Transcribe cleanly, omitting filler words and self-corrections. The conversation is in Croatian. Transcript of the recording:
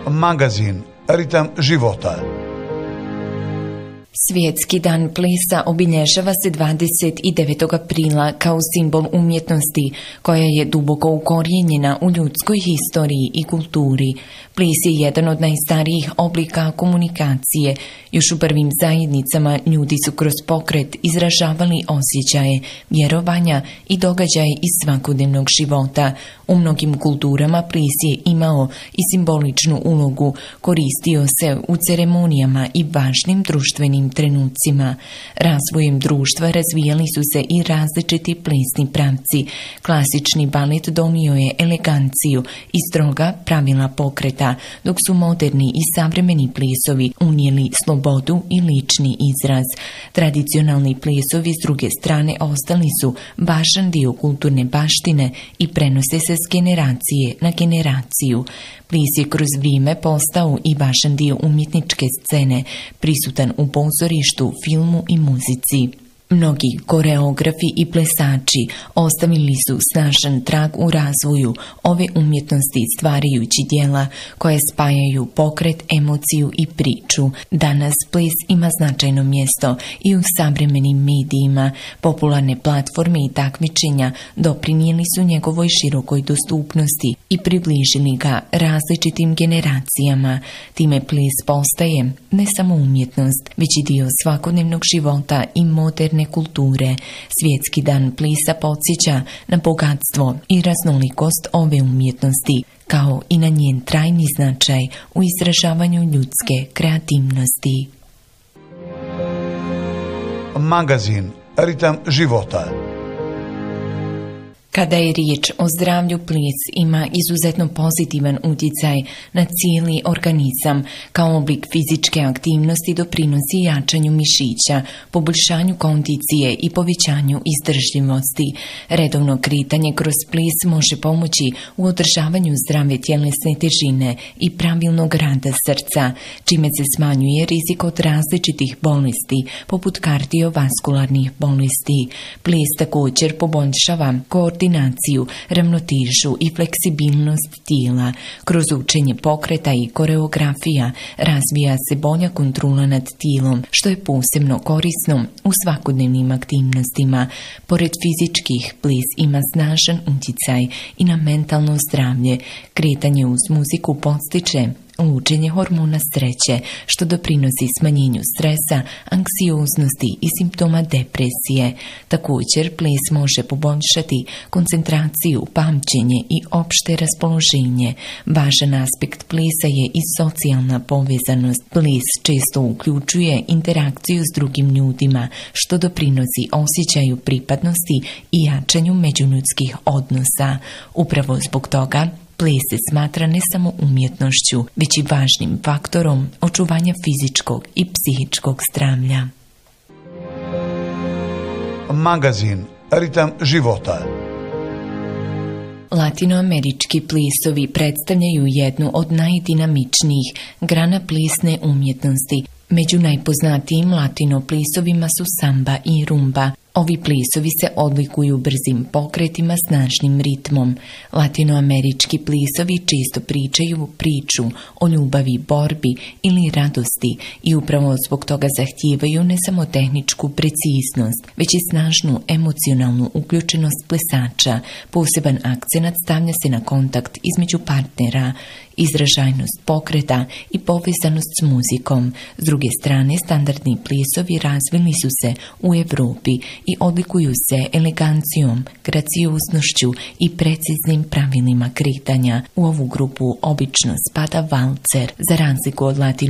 Magazin Ritam života. Svjetski dan plesa obilježava se 29. aprila kao simbol umjetnosti koja je duboko ukorijenjena u ljudskoj historiji i kulturi. Ples je jedan od najstarijih oblika komunikacije. Još u prvim zajednicama ljudi su kroz pokret izražavali osjećaje, vjerovanja i događaje iz svakodnevnog života. U mnogim kulturama ples je imao i simboličnu ulogu, koristio se u ceremonijama i važnim društvenim trenucima. Razvojem društva razvijali su se i različiti plesni pravci. Klasični balet donio je eleganciju i stroga pravila pokreta, dok su moderni i savremeni plesovi unijeli slobodu i lični izraz. Tradicionalni plesovi s druge strane ostali su važan dio kulturne baštine i prenose se s generacije na generaciju. Ples je kroz vrijeme postao i važan dio umjetničke scene, prisutan u pozorištu, filmu i muzici. Mnogi koreografi i plesači ostavili su snažan trag u razvoju ove umjetnosti stvarajući djela koje spajaju pokret, emociju i priču. Danas ples ima značajno mjesto i u savremenim medijima. Popularne platforme i takmičenja doprinijeli su njegovoj širokoj dostupnosti i približili ga različitim generacijama. Time ples postaje ne samo umjetnost, već i dio svakodnevnog života i moderne kulture. Svjetski dan plesa podsjeća na bogatstvo i raznolikost ove umjetnosti, kao i na njen trajni značaj u izražavanju ljudske kreativnosti. Magazin Ritam života. Kada je riječ o zdravlju, ples ima izuzetno pozitivan utjecaj na cijeli organizam. Kao oblik fizičke aktivnosti doprinosi jačanju mišića, poboljšanju kondicije i povećanju izdržljivosti. Redovno kretanje kroz ples može pomoći u održavanju zdrave tjelesne težine i pravilnog rada srca, čime se smanjuje rizik od različitih bolesti, poput kardiovaskularnih bolesti. Ples također poboljšava koordinaciju, ravnotežu i fleksibilnost tijela. Kroz učenje pokreta i koreografija razvija se bolja kontrola nad tijelom, što je posebno korisno u svakodnevnim aktivnostima. Pored fizičkih, ples ima snažan utjecaj i na mentalno zdravlje. Kretanje uz muziku podstiče lučenje hormona sreće, što doprinosi smanjenju stresa, anksioznosti i simptoma depresije. Također, ples može poboljšati koncentraciju, pamćenje i opšte raspoloženje. Važan aspekt plesa je i socijalna povezanost. Ples često uključuje interakciju s drugim ljudima, što doprinosi osjećaju pripadnosti i jačanju međuljudskih odnosa. Upravo zbog toga, ples se smatra ne samo umjetnošću, već i važnim faktorom očuvanja fizičkog i psihičkog zdravlja. Magazin Ritam života. Latinoamerički plesovi predstavljaju jednu od najdinamičnijih grana plesne umjetnosti. Među najpoznatijim latino plesovima su samba i rumba. Ovi plesovi se odlikuju brzim pokretima, snažnim ritmom. Latinoamerički plesovi često pričaju priču o ljubavi, borbi ili radosti i upravo zbog toga zahtijevaju ne samo tehničku preciznost, već i snažnu emocionalnu uključenost plesača. Poseban akcenat stavlja se na kontakt između partnera, izražajnost pokreta i povezanost s muzikom. S druge strane, standardni plesovi razvili su se u Europi i odlikuju se elegancijom, gracioznošću i preciznim pravilima kretanja. U ovu grupu obično spada valcer. Za razliku od